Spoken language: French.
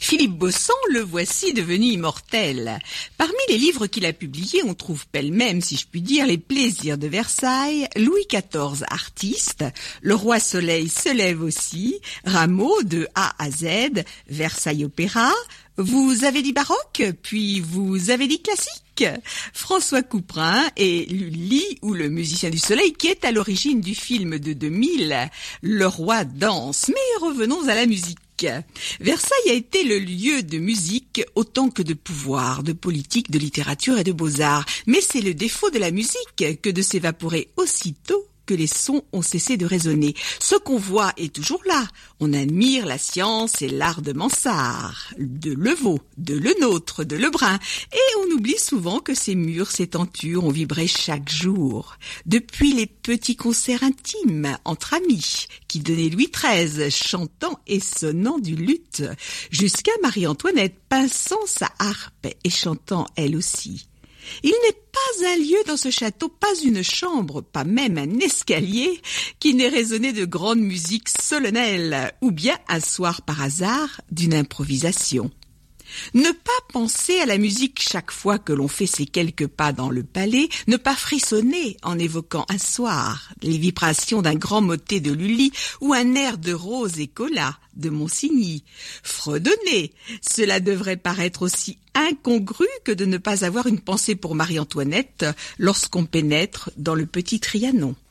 Philippe Beaussant, le voici devenu immortel. Parmi les livres qu'il a publiés, on trouve pêle-même, si je puis dire, Les plaisirs de Versailles, Louis XIV artiste, Le roi soleil se lève aussi, Rameau de A à Z, Versailles opéra, Vous avez dit baroque, puis vous avez dit classique, François Couperin et Lully ou le musicien du soleil qui est à l'origine du film de 2000, Le roi danse. Mais revenons à la musique. Versailles a été le lieu de musique autant que de pouvoir, de politique, de littérature et de beaux-arts. Mais c'est le défaut de la musique que de s'évaporer aussitôt que les sons ont cessé de résonner. Ce qu'on voit est toujours là. On admire la science et l'art de Mansart, de Levaux, de Lenôtre, de Lebrun. Et on oublie souvent que ces murs, ces tentures ont vibré chaque jour. Depuis les petits concerts intimes, entre amis, qui donnaient Louis XIII, chantant et sonnant du luth, jusqu'à Marie-Antoinette, pinçant sa harpe et chantant elle aussi. Il n'est pas un lieu dans ce château, pas une chambre, pas même un escalier qui n'ait résonné de grande musique solennelle, ou bien un soir par hasard d'une improvisation. Ne pas penser à la musique chaque fois que l'on fait ses quelques pas dans le palais, ne pas frissonner en évoquant un soir, les vibrations d'un grand motet de Lully ou un air de Rose et Colas de Monsigny. Fredonner, cela devrait paraître aussi incongru que de ne pas avoir une pensée pour Marie-Antoinette lorsqu'on pénètre dans le petit Trianon.